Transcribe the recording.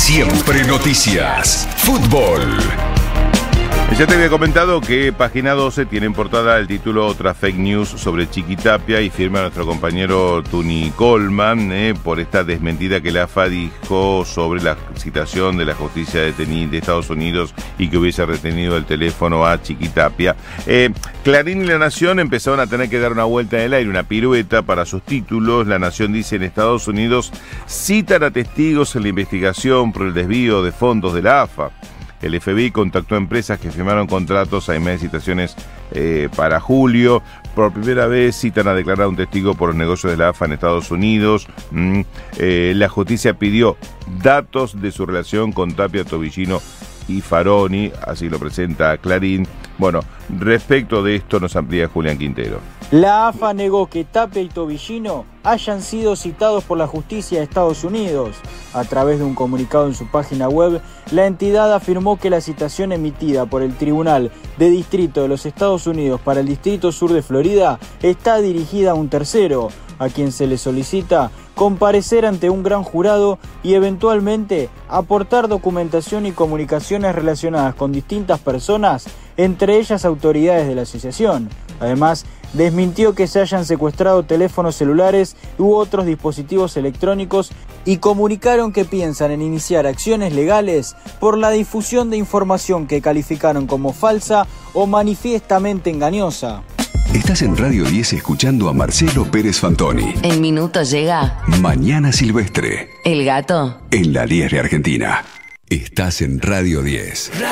Siempre noticias. Fútbol. Ya te había comentado que Página 12 tiene en portada el título Otra fake news sobre Chiquitapia y firma a nuestro compañero Tuni Coleman por esta desmentida que la AFA dijo sobre la citación de la justicia de Estados Unidos y que hubiese retenido el teléfono a Chiquitapia. Clarín y La Nación empezaron a tener que dar una vuelta en el aire, una pirueta para sus títulos. La Nación dice: en Estados Unidos citan a testigos en la investigación por el desvío de fondos de la AFA. El FBI contactó a empresas que firmaron contratos a de citaciones para julio. Por primera vez citan a declarar a un testigo por los negocios de la AFA en Estados Unidos. La justicia pidió datos de su relación con Tapia, Tobillino y Faroni, así lo presenta Clarín. Bueno, respecto de esto nos amplía Julián Quintero. La AFA negó que Tapia y Tobillino hayan sido citados por la justicia de Estados Unidos. A través de un comunicado en su página web, la entidad afirmó que la citación emitida por el Tribunal de Distrito de los Estados Unidos para el Distrito Sur de Florida está dirigida a un tercero, a quien se le solicita comparecer ante un gran jurado y eventualmente aportar documentación y comunicaciones relacionadas con distintas personas, entre ellas autoridades de la asociación. Además, desmintió que se hayan secuestrado teléfonos celulares u otros dispositivos electrónicos y comunicaron que piensan en iniciar acciones legales por la difusión de información que calificaron como falsa o manifiestamente engañosa. Estás en Radio 10 escuchando a Marcelo Pérez Fantoni. En minutos llega Mañana Silvestre. El Gato. En la 10 de Argentina. Estás en Radio 10.